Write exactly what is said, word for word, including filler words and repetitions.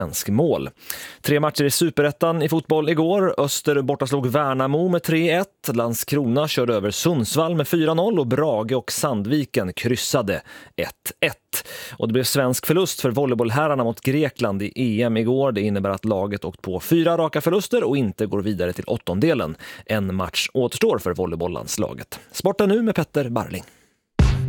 önskemål. Tre matcher i Superettan i fotboll igår. Öster bortaslog Värnamo med tre ett. Landskrona körde över Sundsvall med fyra noll och Brage och Sandviken kryssade ett ett. Och det blev svensk förlust för volleybollherrarna mot Grekland i E M igår. Det innebär att laget åkt på fyra raka förluster och inte går vidare till åttondelen. En match återstår för volleybollandslaget. Sporten nu med Petter Barling.